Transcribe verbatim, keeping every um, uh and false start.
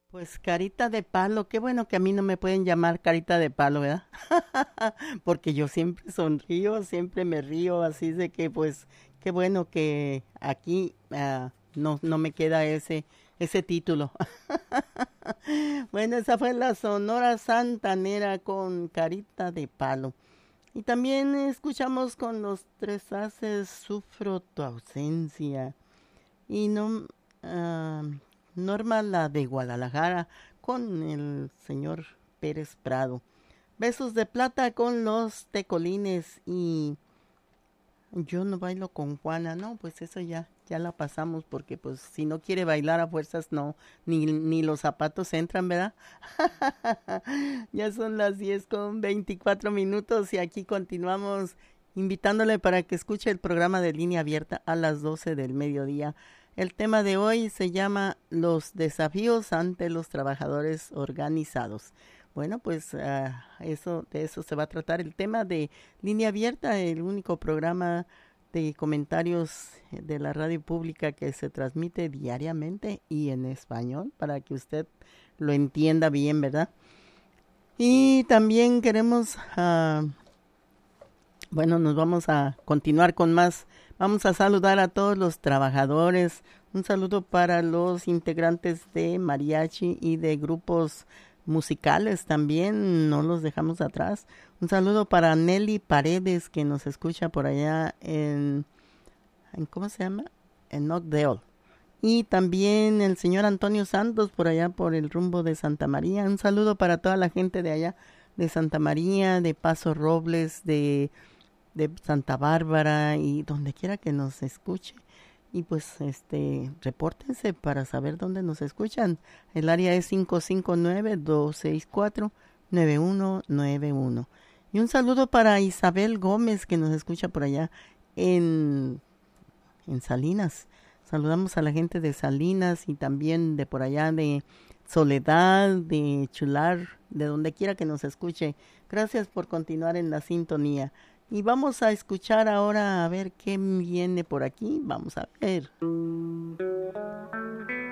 Pues carita de palo, qué bueno que a mí no me pueden llamar carita de palo, ¿verdad? Porque yo siempre sonrío, siempre me río, así de que pues qué bueno que aquí ah, no, no me queda ese, ese título. Bueno, esa fue la Sonora Santanera con carita de palo. Y también escuchamos con los tres haces Sufro tu ausencia. Y no, ah, Norma la de Guadalajara con el señor Pérez Prado. Besos de plata con los tecolines y yo no bailo con Juana. No, pues eso ya, ya la pasamos porque pues si no quiere bailar a fuerzas no, ni, ni los zapatos entran, ¿verdad? Ya son las diez con veinticuatro minutos y aquí continuamos invitándole para que escuche el programa de Línea Abierta a las doce del mediodía. El tema de hoy se llama Los desafíos ante los trabajadores organizados. Bueno, pues uh, eso, de eso se va a tratar el tema de Línea Abierta, el único programa de comentarios de la radio pública que se transmite diariamente y en español para que usted lo entienda bien, ¿verdad? Y también queremos, uh, bueno, nos vamos a continuar con más. Vamos a saludar a todos los trabajadores. Un saludo para los integrantes de mariachi y de grupos musicales también, no los dejamos atrás. Un saludo para Nelly Paredes que nos escucha por allá en, en ¿cómo se llama? En Oakdale. Y también el señor Antonio Santos por allá por el rumbo de Santa María. Un saludo para toda la gente de allá de Santa María, de Paso Robles, de, de Santa Bárbara y donde quiera que nos escuche. Y pues este repórtense para saber dónde nos escuchan. El área es cinco cinco nueve, dos seis cuatro, nueve uno nueve uno. Y un saludo para Isabel Gómez que nos escucha por allá en, en Salinas. Saludamos a la gente de Salinas y también de por allá de Soledad, de Chular, de donde quiera que nos escuche. Gracias por continuar en la sintonía. Y vamos a escuchar ahora a ver qué viene por aquí. Vamos a ver.